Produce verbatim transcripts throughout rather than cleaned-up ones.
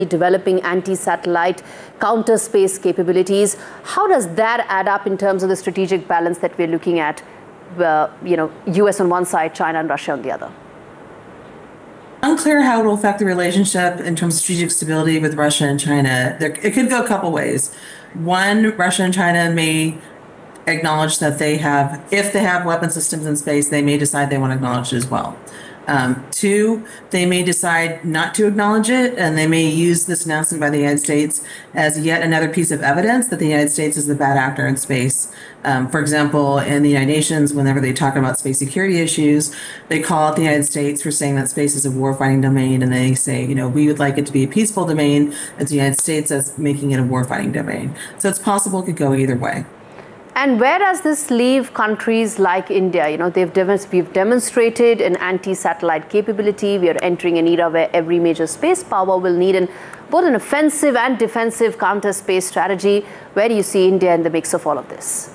developing anti-satellite counter-space capabilities. How does that add up in terms of the strategic balance that we're looking at, uh, you know, U S on one side, China and Russia on the other? Unclear how it will affect the relationship in terms of strategic stability with Russia and China. There, it could go a couple ways. One, Russia and China may acknowledge that they have, if they have weapon systems in space, they may decide they want to acknowledge it as well. Um, two, they may decide not to acknowledge it, and they may use this announcement by the United States as yet another piece of evidence that the United States is the bad actor in space. Um, for example, in the United Nations, whenever they talk about space security issues, they call out the United States for saying that space is a warfighting domain, and they say, you know, we would like it to be a peaceful domain. It's the United States that's making it a warfighting domain. So it's possible it could go either way. And where does this leave countries like India? You know, they've dem we've demonstrated an anti-satellite capability. We are entering an era where every major space power will need an, both an offensive and defensive counter-space strategy. Where do you see India in the mix of all of this?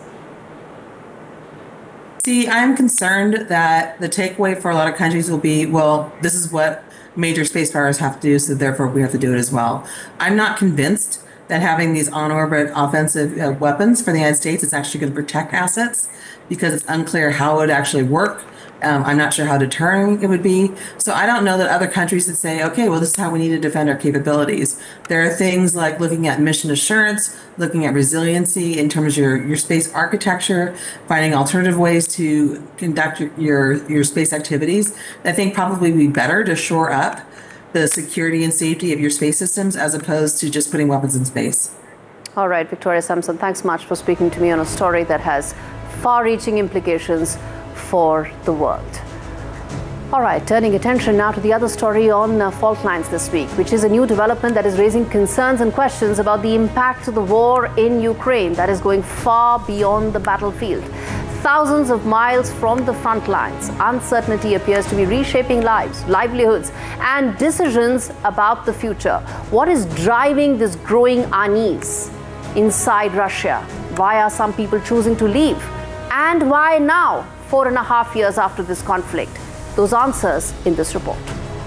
See, I'm concerned that the takeaway for a lot of countries will be, well, this is what major space powers have to do, so therefore we have to do it as well. I'm not convinced that having these on-orbit offensive uh, weapons for the United States is actually going to protect assets, because it's unclear how it would actually work. Um, I'm not sure how deterring it would be. So I don't know that other countries would say, okay, well, this is how we need to defend our capabilities. There are things like looking at mission assurance, looking at resiliency in terms of your, your space architecture, finding alternative ways to conduct your, your, your space activities. I think probably would be better to shore up the security and safety of your space systems as opposed to just putting weapons in space. All right, Victoria Sampson, thanks much for speaking to me on a story that has far-reaching implications for the world. All right, turning attention now to the other story on uh, fault lines this week, which is a new development that is raising concerns and questions about the impact of the war in Ukraine that is going far beyond the battlefield. Thousands of miles from the front lines, uncertainty appears to be reshaping lives, livelihoods, and decisions about the future. What is driving this growing unease inside Russia? Why are some people choosing to leave? And why now, four and a half years after this conflict? Those answers in this report.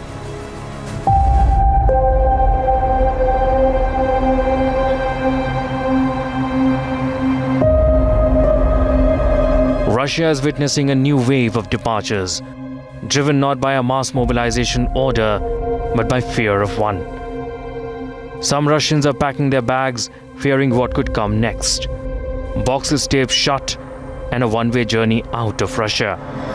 Russia is witnessing a new wave of departures, driven not by a mass mobilization order, but by fear of one. Some Russians are packing their bags, fearing what could come next. Boxes taped shut, and a one-way journey out of Russia.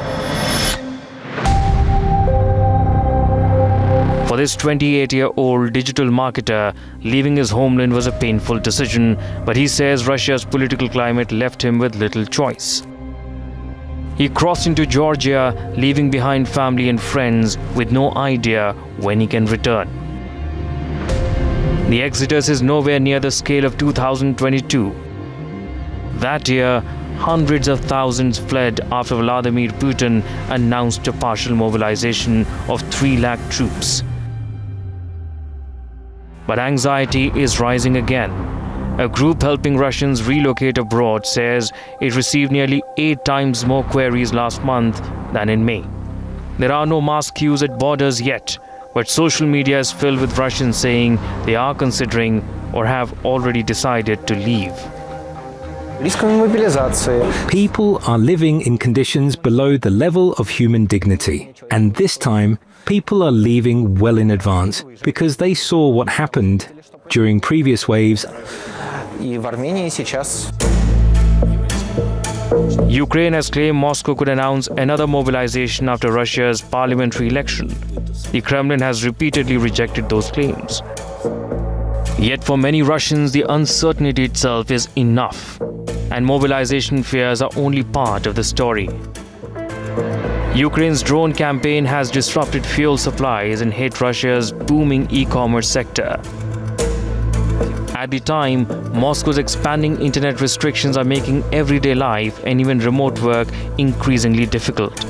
For this twenty-eight-year-old digital marketer, leaving his homeland was a painful decision, but he says Russia's political climate left him with little choice. He crossed into Georgia, leaving behind family and friends with no idea when he can return. The exodus is nowhere near the scale of two thousand twenty-two. That year, hundreds of thousands fled after Vladimir Putin announced a partial mobilization of three lakh troops. But anxiety is rising again. A group helping Russians relocate abroad says it received nearly eight times more queries last month than in May. There are no mass queues at borders yet, but social media is filled with Russians saying they are considering or have already decided to leave. People are living in conditions below the level of human dignity. And this time, people are leaving well in advance because they saw what happened during previous waves. Ukraine has claimed Moscow could announce another mobilization after Russia's parliamentary election. The Kremlin has repeatedly rejected those claims. Yet for many Russians, the uncertainty itself is enough, and mobilization fears are only part of the story. Ukraine's drone campaign has disrupted fuel supplies and hit Russia's booming e-commerce sector. At the time, Moscow's expanding internet restrictions are making everyday life and even remote work increasingly difficult.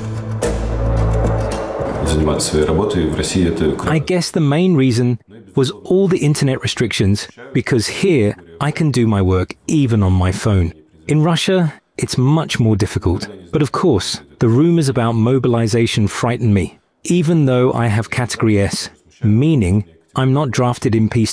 I guess the main reason was all the internet restrictions, because here I can do my work even on my phone. In Russia, it's much more difficult. But of course, the rumors about mobilization frighten me, even though I have Category S, meaning I'm not drafted in peace